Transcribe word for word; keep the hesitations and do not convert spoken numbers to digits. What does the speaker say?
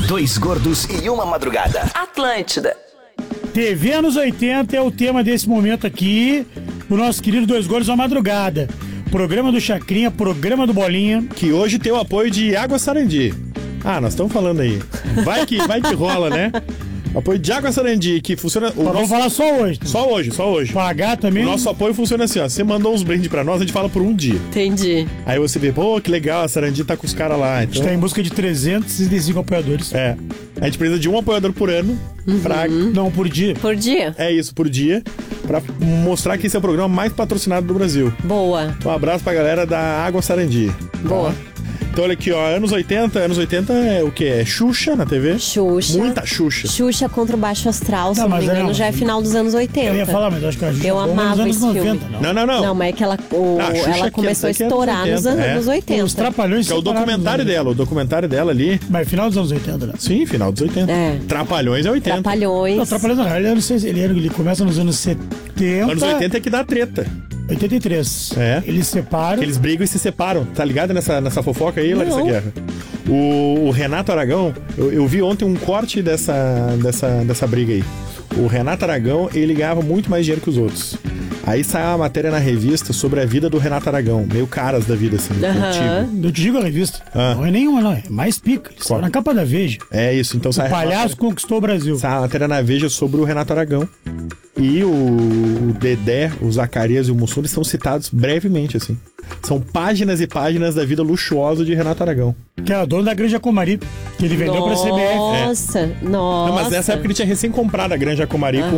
Dois gordos e uma madrugada. Atlântida. T V anos oitenta é o tema desse momento aqui, o nosso querido Dois Gordos à Madrugada. Programa do Chacrinha, programa do Bolinha. Que hoje tem o apoio de Água Sarandi. Ah, nós estamos falando aí. Vai que, vai que rola, né? Apoio de Água Sarandi, que funciona... O Mas nosso... vamos falar só hoje. Tá? Só hoje, só hoje. Pagar também. O nosso apoio funciona assim, ó. Você mandou uns brindes pra nós, a gente fala por um dia. Entendi. Aí você vê, pô, que legal, a Sarandi tá com os caras lá. A gente Então... tá em busca de trezentos e sessenta e cinco apoiadores. É. A gente precisa de um apoiador por ano. Uhum. Pra... Não, por dia. Por dia? É isso, por dia. Pra mostrar que esse é o programa mais patrocinado do Brasil. Boa. Então, um abraço pra galera da Água Sarandi. Boa. Tá? Então, olha aqui, ó, anos oitenta, anos oitenta é o quê? É Xuxa na T V? Xuxa. Muita Xuxa. Xuxa contra o Baixo Astral, se Não, não, me mas engano, não, já é final dos anos oitenta. Eu ia falar, mas acho que a gente Eu tá bom amava nos anos esse noventa, filme. não. Não, não, não. Não, mas é que ela, o, Ah, a Xuxa ela que começou a essa aqui é dos estourar nos oitenta, anos é. anos oitenta. Os Trapalhões Que é o separaram documentário nos anos- dela, o documentário dela ali. Mas final dos anos oitenta, né? Sim, final dos oitenta. É. Trapalhões é oitenta. Trapalhões. Não, Trapalhões na real, ele, não sei se- ele, ele começa nos anos setenta. Anos oitenta é que dá treta. oitenta e três. É. Eles separam. Eles brigam e se separam. Tá ligado nessa, nessa fofoca aí, Larissa Não. Guerra? O, o Renato Aragão, eu, eu vi ontem um corte dessa, dessa, dessa briga aí. O Renato Aragão, ele ganhava muito mais dinheiro que os outros. Aí saiu uma matéria na revista sobre a vida do Renato Aragão. Meio caras da vida, assim. Aham. contigo. Eu te digo a revista. Ah. Não é nenhuma, não. É mais pica. Eles estão na capa da Veja. É isso, então sai O palhaço conquistou o Brasil. Sai a matéria na Veja sobre o Renato Aragão. E o, o Dedé, o Zacarias e o Mussum, eles são citados brevemente, assim. São páginas e páginas da vida luxuosa de Renato Aragão. Que é o dono da Granja Comari, que ele vendeu pra C B F. Nossa, nossa. Não, mas nessa época ele tinha recém comprado a Granja Comari com